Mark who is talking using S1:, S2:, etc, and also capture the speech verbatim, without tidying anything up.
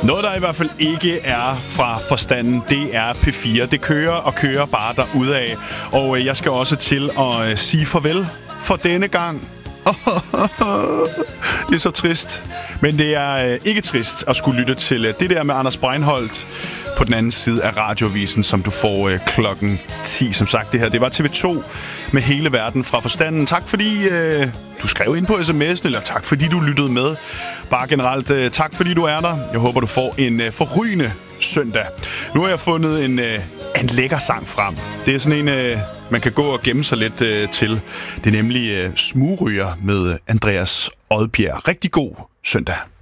S1: Noget, der i hvert fald ikke er fra forstanden, det er P fire. Det kører og kører bare derudad. Og øh, jeg skal også til at øh, sige farvel for denne gang. Det er så trist. Men det er øh, ikke trist at skulle lytte til øh, det der med Anders Breinholt på den anden side af Radioavisen, som du får øh, klokken ti. Som sagt, det her, det var T V to med hele verden fra forstanden. Tak fordi øh, du skrev ind på sms'en, eller tak fordi du lyttede med. Bare generelt, øh, tak fordi du er der. Jeg håber, du får en øh, forrygende søndag. Nu har jeg fundet en, øh, en lækker sang frem. Det er sådan en, øh, man kan gå og gemme sig lidt øh, til. Det er nemlig øh, Smugryger med Andreas Odbjerg. Rigtig god søndag.